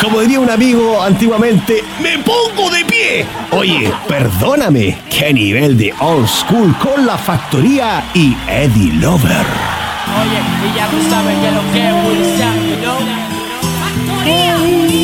como diría un amigo antiguamente, ¡me pongo de pie! Oye, perdóname, qué nivel de old school con La Factoría y Eddie Lover. Oye, y ya tú sabes que lo que es Wilson, ¿no?